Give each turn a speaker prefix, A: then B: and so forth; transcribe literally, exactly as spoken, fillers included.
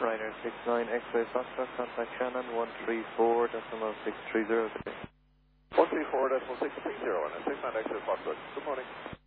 A: Ryanair six nine X-ray Foxtrot, contact Shannon one three four decimal six three zero.
B: one three four decimal six three zero, and a six nine X-ray Foxtrot. Good morning.